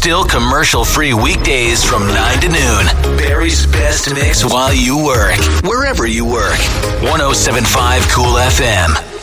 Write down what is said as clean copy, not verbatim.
still commercial-free weekdays from 9 to noon. Barry's best mix while you work, wherever you work. 107.5 Cool FM.